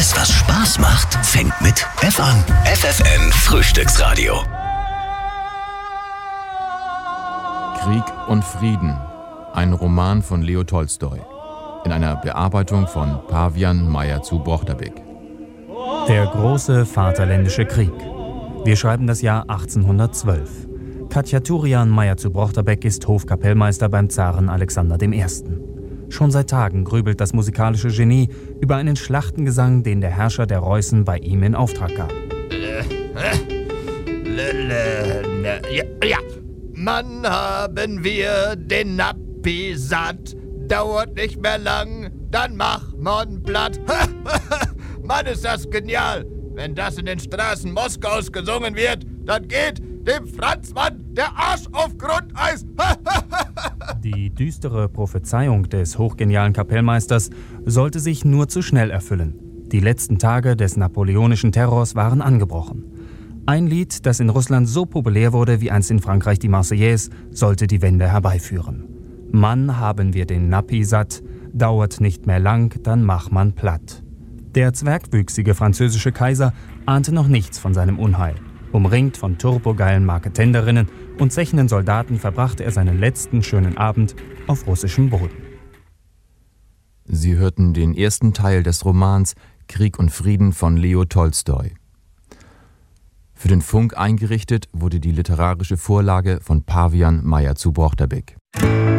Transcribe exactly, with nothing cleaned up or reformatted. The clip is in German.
Alles, was Spaß macht, fängt mit F an. F F M Frühstücksradio. Krieg und Frieden. Ein Roman von Leo Tolstoi. In einer Bearbeitung von Pavian Meyer zu Brochterbeck. Der große Vaterländische Krieg. Wir schreiben das Jahr achtzehnhundertzwölf. Khachaturian Meyer zu Brochterbeck ist Hofkapellmeister beim Zaren Alexander der Erste. Schon seit Tagen grübelt das musikalische Genie über einen Schlachtengesang, den der Herrscher der Reußen bei ihm in Auftrag gab. Ja, ja. Mann, haben wir den Nappi satt. Dauert nicht mehr lang, dann mach man platt. Mann, ist das genial. Wenn das in den Straßen Moskaus gesungen wird, dann geht dem Franzmann der Arsch auf Grundeis. Die düstere Prophezeiung des hochgenialen Kapellmeisters sollte sich nur zu schnell erfüllen. Die letzten Tage des napoleonischen Terrors waren angebrochen. Ein Lied, das in Russland so populär wurde wie einst in Frankreich die Marseillaise, sollte die Wende herbeiführen. Mann, haben wir den Nappi satt, dauert nicht mehr lang, dann mach man platt. Der zwergwüchsige französische Kaiser ahnte noch nichts von seinem Unheil. Umringt von turbogeilen Marketenderinnen und zechenden Soldaten verbrachte er seinen letzten schönen Abend auf russischem Boden. Sie hörten den ersten Teil des Romans Krieg und Frieden von Leo Tolstoi. Für den Funk eingerichtet wurde die literarische Vorlage von Pavian Meyer zu Brochterbeck.